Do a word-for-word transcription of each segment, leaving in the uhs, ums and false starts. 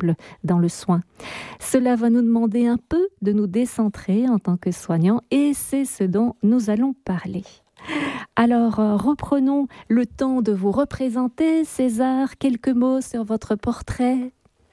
ensemble dans le soin. Cela va nous demander un peu de nous décentrer en tant que soignants et c'est ce dont nous allons parler. Alors, euh, reprenons le temps de vous représenter. César, quelques mots sur votre portrait.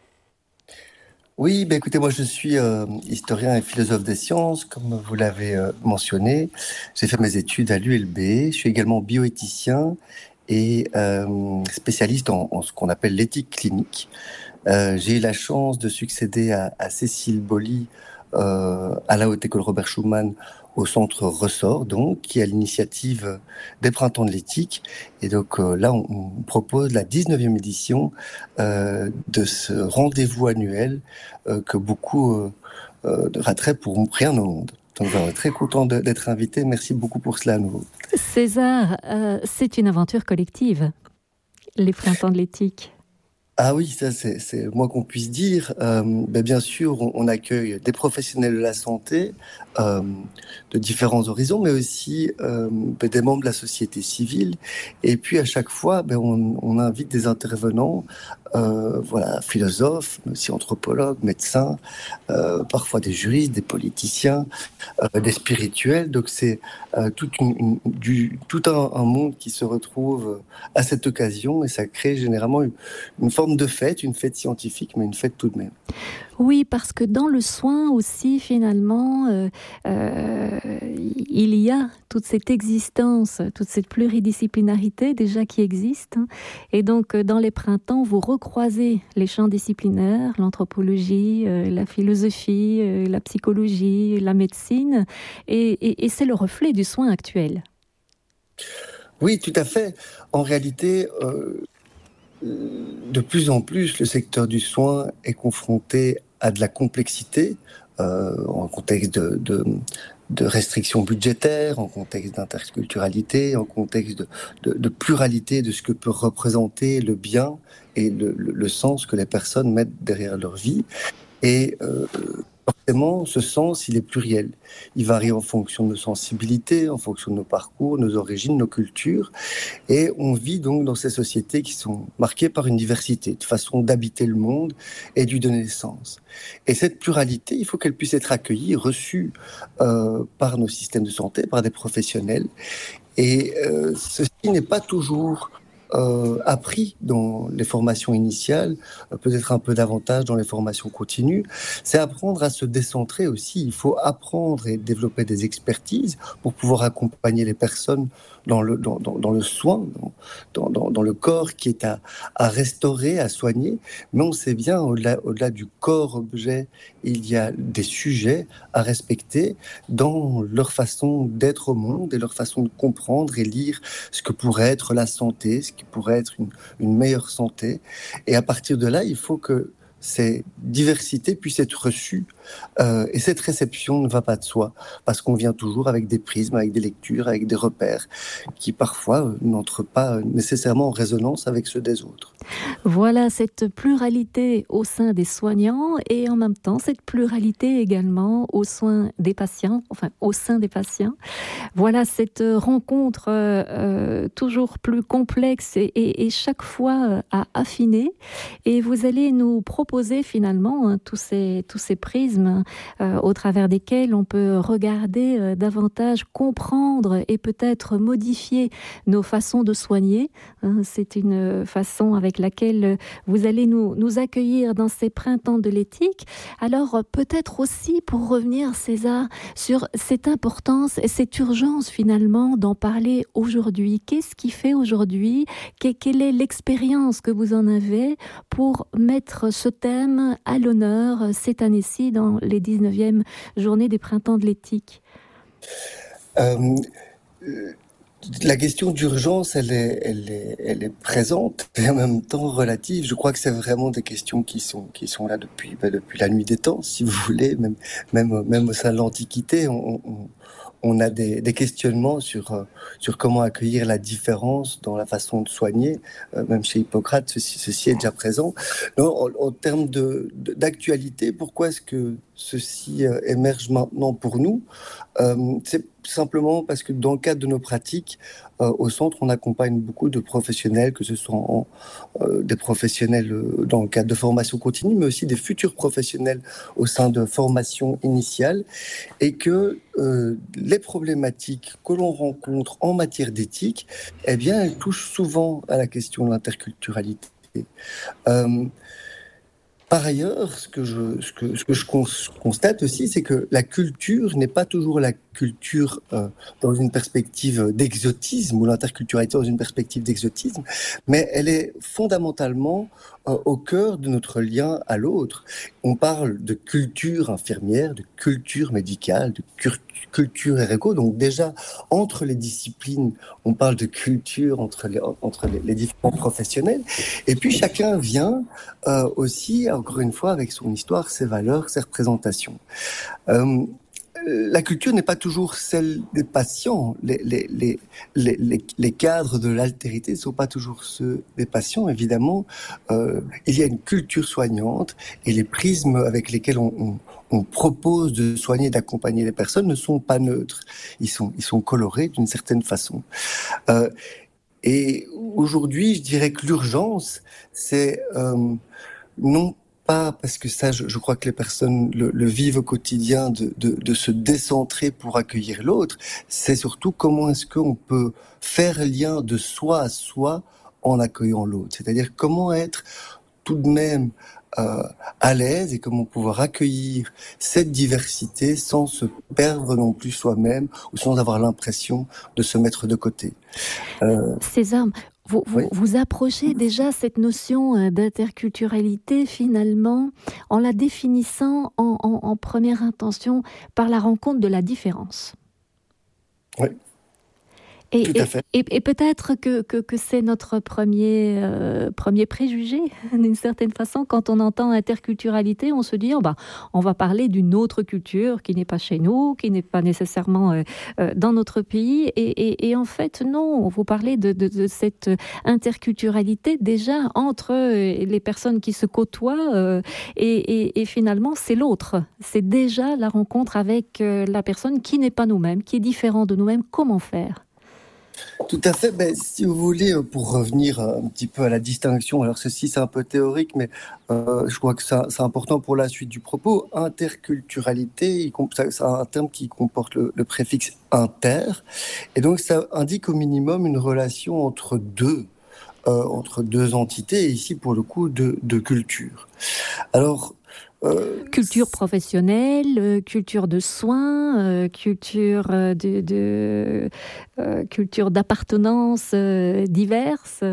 Oui, ben écoutez, moi je suis euh, historien et philosophe des sciences, comme vous l'avez euh, mentionné. J'ai fait mes études à l'U L B. Je suis également bioéthicien et euh, spécialiste en, en ce qu'on appelle l'éthique clinique. Euh, j'ai eu la chance de succéder à, à Cécile Boly euh, à la Haute École Robert Schuman au centre Ressort, donc, qui est à l'initiative des Printemps de l'éthique. Et donc euh, là, on, on propose la dix-neuvième édition euh, de ce rendez-vous annuel euh, que beaucoup euh, euh, rateraient pour rien au monde. Donc voilà, très content de, d'être invité. Merci beaucoup pour cela à nouveau. César, euh, c'est une aventure collective, les Printemps de l'éthique. Ah oui, ça c'est, c'est le moins qu'on puisse dire. Euh, ben bien sûr, on, on accueille des professionnels de la santé euh, de différents horizons, mais aussi euh, ben des membres de la société civile. Et puis à chaque fois, ben on, on invite des intervenants, euh, voilà, philosophes, mais aussi anthropologues, médecins, euh, parfois des juristes, des politiciens, euh, des spirituels. Donc c'est euh, tout, une, une, du, tout un, un monde qui se retrouve à cette occasion et ça crée généralement une, une forme de fête, une fête scientifique, mais une fête tout de même. Oui, parce que dans le soin aussi, finalement, euh, euh, il y a toute cette existence, toute cette pluridisciplinarité déjà qui existe. Et donc, dans les printemps, vous recroisez les champs disciplinaires, l'anthropologie, euh, la philosophie, euh, la psychologie, la médecine, et, et, et c'est le reflet du soin actuel. Oui, tout à fait. En réalité, euh, de plus en plus, le secteur du soin est confronté à de la complexité euh, en contexte de, de, de restrictions budgétaires, en contexte d'interculturalité, en contexte de, de, de pluralité de ce que peut représenter le bien et le, le, le sens que les personnes mettent derrière leur vie. Et euh, forcément, ce sens, il est pluriel. Il varie en fonction de nos sensibilités, en fonction de nos parcours, nos origines, nos cultures. Et on vit donc dans ces sociétés qui sont marquées par une diversité de façon d'habiter le monde et de lui donner sens. Et cette pluralité, il faut qu'elle puisse être accueillie, reçue euh, par nos systèmes de santé, par des professionnels. Et euh, ceci n'est pas toujours euh, appris dans les formations initiales, euh, peut-être un peu davantage dans les formations continues. C'est apprendre à se décentrer aussi. Il faut apprendre et développer des expertises pour pouvoir accompagner les personnes dans le, dans, dans, dans le soin, dans, dans, dans le corps qui est à, à restaurer, à soigner. Mais on sait bien, au-delà, au-delà du corps-objet, il y a des sujets à respecter dans leur façon d'être au monde et leur façon de comprendre et lire ce que pourrait être la santé, ce qui pourrait être une, une meilleure santé. Et à partir de là, il faut que ces diversités puissent être reçues. Euh, et cette réception ne va pas de soi, parce qu'on vient toujours avec des prismes, avec des lectures, avec des repères, qui parfois euh, n'entrent pas nécessairement en résonance avec ceux des autres. Voilà cette pluralité au sein des soignants et en même temps cette pluralité également au sein des patients, enfin au sein des patients. Voilà cette rencontre euh, toujours plus complexe et, et, et chaque fois à affiner. Et vous allez nous proposer finalement hein, tous ces tous ces prismes euh, au travers desquels on peut regarder euh, davantage, comprendre et peut-être modifier nos façons de soigner. Hein, c'est une façon avec laquelle vous allez nous, nous accueillir dans ces printemps de l'éthique. Alors peut-être aussi pour revenir César sur cette importance et cette urgence finalement d'en parler aujourd'hui. Qu'est-ce qui fait aujourd'hui? Quelle est l'expérience que vous en avez pour mettre ce thème à l'honneur cette année-ci dans les dix-neuvièmes journées des printemps de l'éthique? euh, La question d'urgence, elle est, elle est, elle est présente et en même temps relative. Je crois que c'est vraiment des questions qui sont, qui sont là depuis, ben, depuis la nuit des temps, si vous voulez. Même, même, même au sein de l'Antiquité, on, on, on a des, des questionnements sur, sur comment accueillir la différence dans la façon de soigner. Euh, même chez Hippocrate, ceci, ceci est déjà présent. Non, en, en termes de, de, d'actualité, pourquoi est-ce que ceci euh, émerge maintenant pour nous? euh, C'est simplement parce que dans le cadre de nos pratiques, euh, au centre, on accompagne beaucoup de professionnels, que ce soit en, euh, des professionnels euh, dans le cadre de formation continue, mais aussi des futurs professionnels au sein de formation initiale, et que euh, les problématiques que l'on rencontre en matière d'éthique, eh bien, elles touchent souvent à la question de l'interculturalité. Euh, Par ailleurs, ce que je, ce que, ce que je cons- constate aussi, c'est que la culture n'est pas toujours la culture euh, dans une perspective d'exotisme, ou l'interculturalité dans une perspective d'exotisme, mais elle est fondamentalement euh, au cœur de notre lien à l'autre. On parle de culture infirmière, de culture médicale, de cur- culture ergo, donc déjà, entre les disciplines, on parle de culture entre les, entre les, les différents professionnels, et puis chacun vient euh, aussi, encore une fois, avec son histoire, ses valeurs, ses représentations. Euh, la culture n'est pas toujours celle des patients. Les, les, les, les, les, les cadres de l'altérité ne sont pas toujours ceux des patients, évidemment. Euh, il y a une culture soignante et les prismes avec lesquels on, on, on propose de soigner et d'accompagner les personnes ne sont pas neutres. Ils sont, ils sont colorés d'une certaine façon. Euh, et aujourd'hui, je dirais que l'urgence, c'est euh, non pas parce que ça, je, je crois que les personnes le, le vivent au quotidien, de, de, de se décentrer pour accueillir l'autre, c'est surtout comment est-ce qu'on peut faire lien de soi à soi en accueillant l'autre. C'est-à-dire comment être tout de même euh, à l'aise et comment pouvoir accueillir cette diversité sans se perdre non plus soi-même ou sans avoir l'impression de se mettre de côté. Euh, César, vous, oui. vous, vous approchez déjà cette notion d'interculturalité finalement en la définissant en, en, en première intention par la rencontre de la différence. Oui. Et, Tout à fait. et, et, et peut-être que, que, que c'est notre premier, euh, premier préjugé, d'une certaine façon. Quand on entend interculturalité, on se dit oh bah, on va parler d'une autre culture qui n'est pas chez nous, qui n'est pas nécessairement euh, euh, dans notre pays. Et, et, et en fait, non, vous parlez de, de, de cette interculturalité déjà entre les personnes qui se côtoient euh, et, et, et finalement, c'est l'autre. C'est déjà la rencontre avec euh, la personne qui n'est pas nous-mêmes, qui est différente de nous-mêmes. Comment faire ? Tout à fait. Ben, si vous voulez, pour revenir un petit peu à la distinction, alors ceci c'est un peu théorique, mais euh, je crois que ça, c'est important pour la suite du propos. Interculturalité, c'est un terme qui comporte le, le préfixe inter, et donc ça indique au minimum une relation entre deux, euh, entre deux entités, et ici pour le coup deux, deux cultures. Alors, Euh, culture professionnelle, euh, culture de soins, euh, culture euh, de, de euh, culture d'appartenance euh, diverses.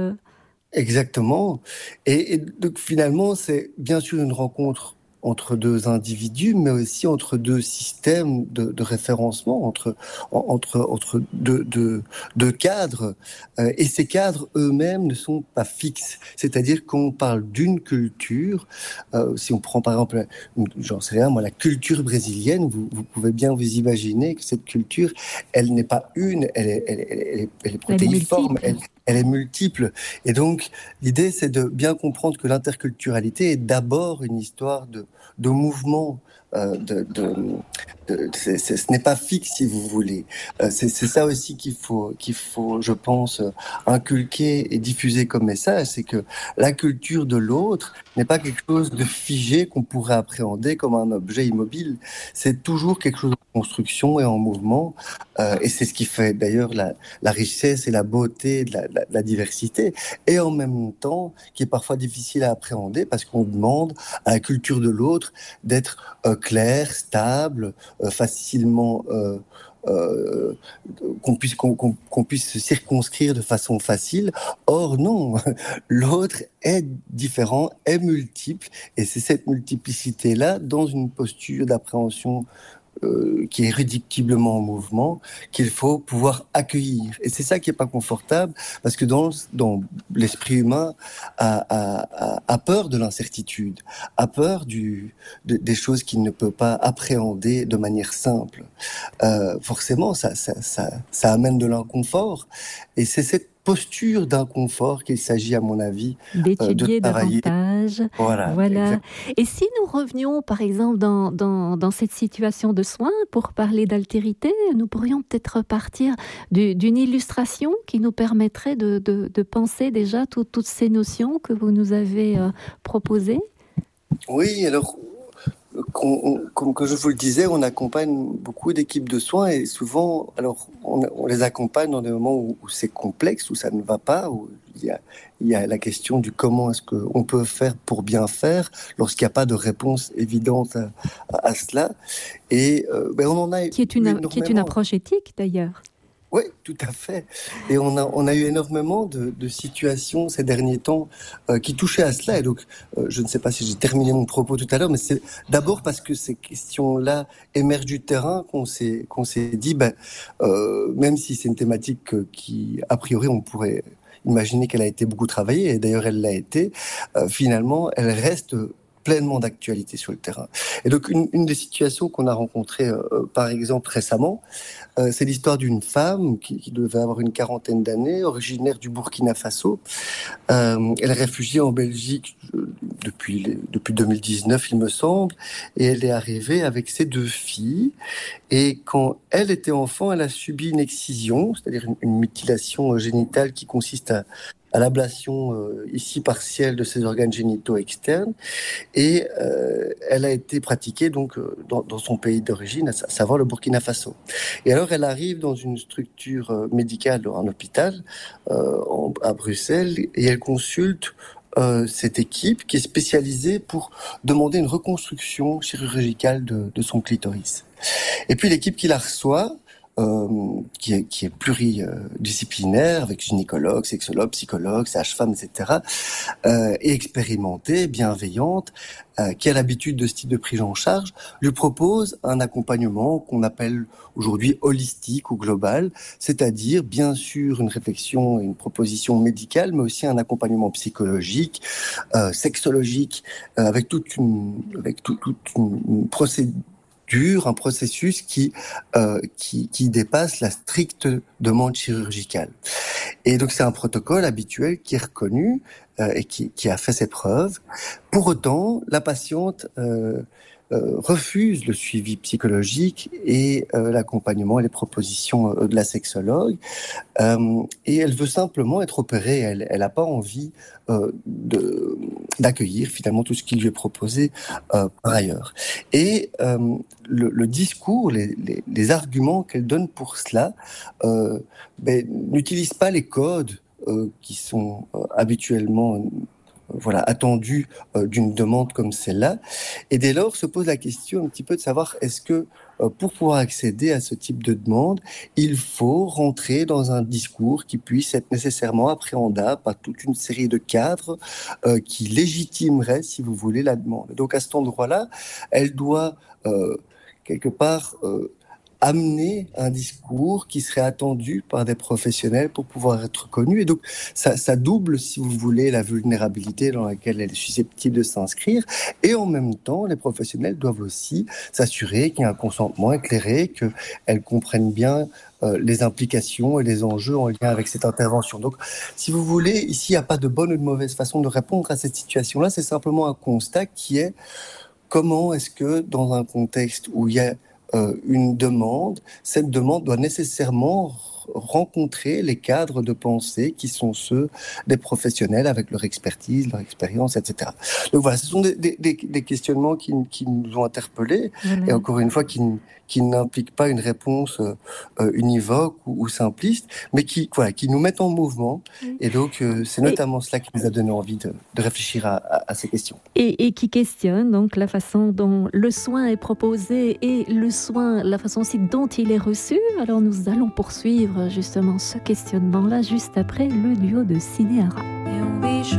Exactement. Et, et donc finalement, c'est bien sûr une rencontre entre deux individus, mais aussi entre deux systèmes de, de référencement, entre, entre, entre deux, deux, deux cadres. Euh, et ces cadres eux-mêmes ne sont pas fixes. C'est-à-dire qu'on parle d'une culture, euh, si on prend par exemple, j'en sais rien, moi, la culture brésilienne, vous, vous pouvez bien vous imaginer que cette culture, elle n'est pas une, elle est, elle, elle, elle, elle est protéiforme, elle, elle est multiple. Et donc, l'idée, c'est de bien comprendre que l'interculturalité est d'abord une histoire de, de mouvement. Euh, de, de, de, c'est, c'est, ce n'est pas fixe, si vous voulez. Euh, c'est, c'est ça aussi qu'il faut, qu'il faut, je pense, inculquer et diffuser comme message, c'est que la culture de l'autre n'est pas quelque chose de figé qu'on pourrait appréhender comme un objet immobile. C'est toujours quelque chose en construction et en mouvement. Euh, et c'est ce qui fait d'ailleurs la, la richesse et la beauté de la, la, la diversité. Et en même temps, qui est parfois difficile à appréhender parce qu'on demande à la culture de l'autre d'être euh, claire, stable, euh, facilement... Euh, Euh, qu'on puisse qu'on, qu'on puisse se circonscrire de façon facile. Or non, l'autre est différent, est multiple, et c'est cette multiplicité-là, dans une posture d'appréhension Euh, qui est irréductiblement en mouvement, qu'il faut pouvoir accueillir. Et c'est ça qui est pas confortable, parce que dans, dans l'esprit humain a, a, a peur de l'incertitude, a peur du, de, des choses qu'il ne peut pas appréhender de manière simple. Euh, forcément, ça, ça, ça, ça amène de l'inconfort. Et c'est cette posture d'inconfort qu'il s'agit, à mon avis, euh, de d'étudier travailler. davantage. Voilà, Voilà. exact. Et si nous revenions, par exemple, dans, dans, dans cette situation de soins, pour parler d'altérité, nous pourrions peut-être repartir du- d'une illustration qui nous permettrait de, de- de penser déjà tout- toutes ces notions que vous nous avez euh, proposées. Oui, alors, qu'on- on- comme que je vous le disais, on accompagne beaucoup d'équipes de soins et souvent, alors, on, on les accompagne dans des moments où, où c'est complexe, où ça ne va pas, où il y a, il y a la question du comment est-ce qu'on peut faire pour bien faire lorsqu'il n'y a pas de réponse évidente à, à- à cela. Et euh, ben, on en a eu Qui est une, qui est une énormément. approche éthique d'ailleurs. Oui, tout à fait. Et on a, on a eu énormément de, de situations ces derniers temps euh, qui touchaient à cela. Et donc, euh, je ne sais pas si j'ai terminé mon propos tout à l'heure, mais c'est d'abord parce que ces questions-là émergent du terrain qu'on s'est, qu'on s'est dit, ben, euh, même si c'est une thématique euh, qui, a priori, on pourrait imaginer qu'elle a été beaucoup travaillée, et d'ailleurs elle l'a été, euh, finalement, elle reste pleinement d'actualité sur le terrain. Et donc, une, une des situations qu'on a rencontrées, euh, par exemple, récemment, euh, c'est l'histoire d'une femme qui, qui devait avoir une quarantaine d'années, originaire du Burkina Faso. Euh, elle est réfugiée en Belgique euh, depuis, les- depuis deux mille dix-neuf, il me semble, et elle est arrivée avec ses deux filles. Et quand elle était enfant, elle a subi une excision, c'est-à-dire une, une mutilation euh, génitale qui consiste à, à l'ablation euh, ici partielle de ses organes génitaux externes. Et euh, elle a été pratiquée donc euh, dans, dans son pays d'origine, à savoir le Burkina Faso. Et alors elle arrive dans une structure euh, médicale, un hôpital euh, en- à Bruxelles, et elle consulte euh, cette équipe qui est spécialisée pour demander une reconstruction chirurgicale de, de son clitoris. Et puis l'équipe qui la reçoit, euh, qui est, qui est pluridisciplinaire, avec gynécologue, sexologue, psychologue, sage-femme, et cetera, euh, et expérimentée, bienveillante, euh, qui a l'habitude de ce type de prise en charge, lui propose un accompagnement qu'on appelle aujourd'hui holistique ou global, c'est-à-dire bien sûr une réflexion et une proposition médicale, mais aussi un accompagnement psychologique, euh, sexologique, euh, avec toute une, avec tout- toute une, une procédure, un processus qui, euh, qui, qui dépasse la stricte demande chirurgicale. Et donc c'est un protocole habituel qui est reconnu euh, et qui, qui a fait ses preuves. Pour autant, la patiente euh, euh, refuse le suivi psychologique et euh, l'accompagnement et les propositions euh, de la sexologue. Euh, et elle veut simplement être opérée. Elle elle n'a pas envie euh, de, d'accueillir finalement tout ce qui lui est proposé euh, par ailleurs. Et euh, le, le discours, les, les, les arguments qu'elle donne pour cela euh, ben, n'utilisent pas les codes euh, qui sont euh, habituellement euh, voilà, attendus euh, d'une demande comme celle-là. Et dès lors se pose la question un petit peu de savoir est-ce que euh, pour pouvoir accéder à ce type de demande, il faut rentrer dans un discours qui puisse être nécessairement appréhendable par toute une série de cadres euh, qui légitimeraient, si vous voulez, la demande. Donc à cet endroit-là, elle doit euh, quelque part euh, amener un discours qui serait attendu par des professionnels pour pouvoir être connu. Et donc ça, ça double, si vous voulez, la vulnérabilité dans laquelle elle est susceptible de s'inscrire. Et en même temps, les professionnels doivent aussi s'assurer qu'il y a un consentement éclairé, qu'elles comprennent bien euh, les implications et les enjeux en lien avec cette intervention. Donc, si vous voulez, ici, il n'y a pas de bonne ou de mauvaise façon de répondre à cette situation-là. C'est simplement un constat qui est comment est-ce que, dans un contexte où il y a euh, une demande, cette demande doit nécessairement rencontrer les cadres de pensée qui sont ceux des professionnels avec leur expertise, leur expérience, et cetera. Donc voilà, ce sont des, des, des, des questionnements qui, qui nous ont interpellés Voilà. et encore une fois qui, qui n'impliquent pas une réponse euh, univoque ou, ou simpliste, mais qui, voilà, qui nous mettent en mouvement. Oui. Et donc euh, c'est Et- notamment cela qui nous a donné envie de, de réfléchir à, à, à ces questions. Et, et qui questionne donc la façon dont le soin est proposé et le soin, la façon aussi dont il est reçu. Alors nous allons poursuivre justement ce questionnement-là juste après le duo de Cinéara.